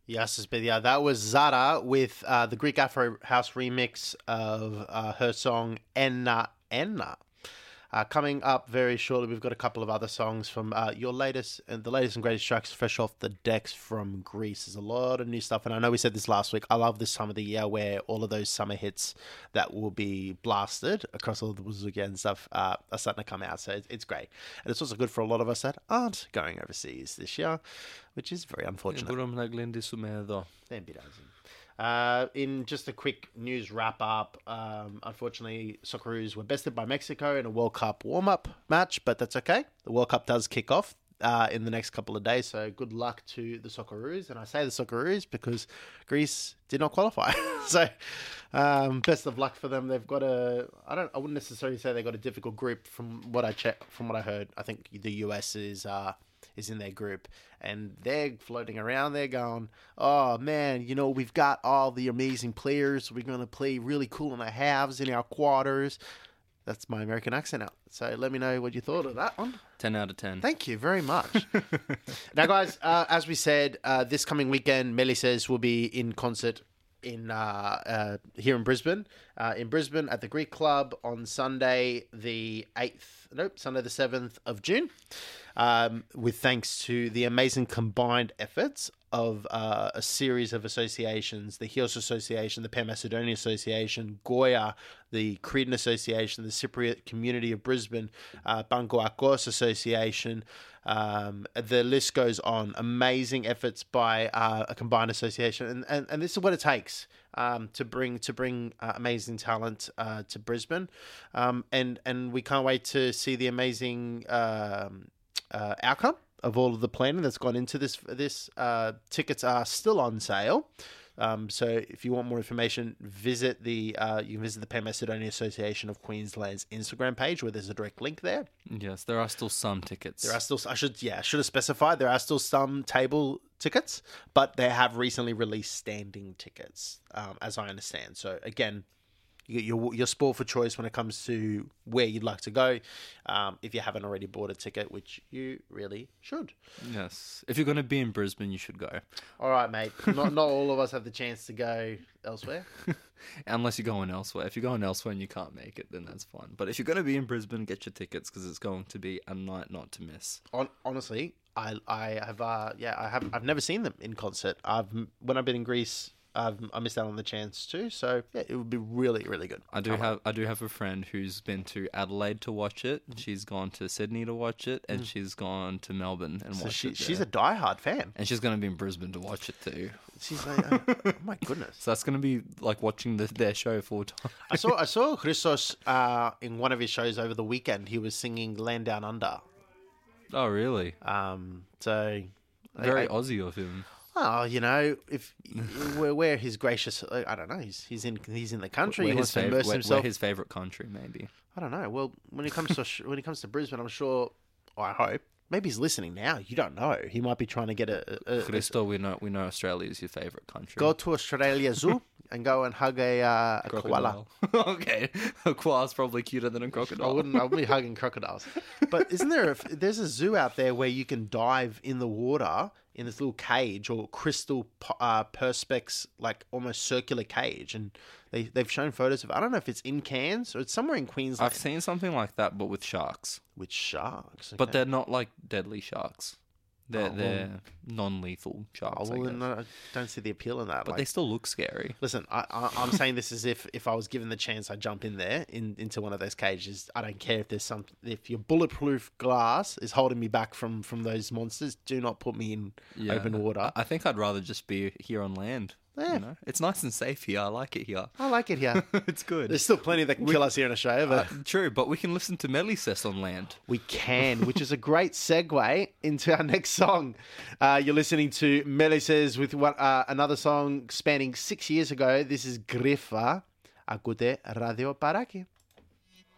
Yes, Spedia. That was Zara with the Greek Afro House remix of her song Enna Enna. Coming up very shortly, we've got a couple of other songs from the latest and greatest tracks fresh off the decks from Greece. There's a lot of new stuff, and I know we said this last week. I love this time of the year where all of those summer hits that will be blasted across all the Buzuki and stuff are starting to come out, so it's great. And it's also good for a lot of us that aren't going overseas this year, which is very unfortunate. In just a quick news wrap-up, unfortunately, Socceroos were bested by Mexico in a World Cup warm-up match, but that's okay. The World Cup does kick off in the next couple of days, so good luck to the Socceroos. And I say the Socceroos because Greece did not qualify. So best of luck for them. They've got I wouldn't necessarily say they got a difficult group from what I heard. I think the US is in their group, and they're floating around there going, oh man, we've got all the amazing players. We're going to play really cool in our halves, in our quarters. That's my American accent out. So let me know what you thought of that one. 10 out of 10. Thank you very much. Now, guys, as we said, this coming weekend, Melisses will be in concert here in Brisbane. In Brisbane at the Greek Club on Sunday the 7th of June. With thanks to the amazing combined efforts of a series of associations, the Chios Association, the Pan-Macedonia Association, Goya, the Cretan Association, the Cypriot Community of Brisbane, Banco Akos Association, the list goes on. Amazing efforts by a combined association, and this is what it takes to bring amazing talent to Brisbane, and we can't wait to see the amazing outcome of all of the planning that's gone into this. Tickets are still on sale. So if you want more information, you can visit the Pan-Macedonia Association of Queensland's Instagram page, where there's a direct link there. Yes, there are still some tickets. I should have specified, there are still some table tickets, but they have recently released standing tickets, as I understand. So again, you're spoiled for choice when it comes to where you'd like to go, if you haven't already bought a ticket, which you really should. Yes. If you're going to be in Brisbane, you should go. All right, mate. Not all of us have the chance to go elsewhere. Unless you're going elsewhere. If you're going elsewhere and you can't make it, then that's fine. But if you're going to be in Brisbane, get your tickets, because it's going to be a night not to miss. Honestly, I've never seen them in concert. When I've been in Greece, I missed out on the chance too, so yeah, it would be really, really good. I do have a friend who's been to Adelaide to watch it. She's gone to Sydney to watch it, and she's gone to Melbourne and watch it. She's a diehard fan, and she's going to be in Brisbane to watch it too. She's like, oh my goodness! So that's going to be like watching their show 4 times. I saw Christos in one of his shows over the weekend. He was singing "Land Down Under." Oh, really? So very Aussie of him. Oh, if where his gracious, I don't know. He's in the country. He wants to immerse himself. Where his favorite country, maybe. I don't know. Well, when it comes to Brisbane, I'm sure. I hope maybe he's listening now. You don't know. He might be trying to get a Christo, we know Australia is your favorite country. Go to Australia Zoo and go and hug a koala. Okay, a koala's probably cuter than a crocodile. I wouldn't be hugging crocodiles. But isn't there's a zoo out there where you can dive in the water in this little cage or crystal perspex, like almost circular cage, and they've shown photos of. I don't know if it's in Cairns or it's somewhere in Queensland. I've seen something like that, but with sharks. With sharks, okay. But they're not like deadly sharks. They're non-lethal sharks. Oh, well, I don't see the appeal in that. But they still look scary. Listen, I'm saying this as if I was given the chance, I'd jump in there into one of those cages. I don't care if your bulletproof glass is holding me back from those monsters. Do not put me in open water. I think I'd rather just be here on land. Yeah. It's nice and safe here. I like it here. It's good. There's still plenty that can kill us here in Australia. But true, but we can listen to Melisses on land. We can, which is a great segue into our next song. You're listening to Melisses with another song spanning 6 years ago. This is Grifa. Acute Radio Paraki.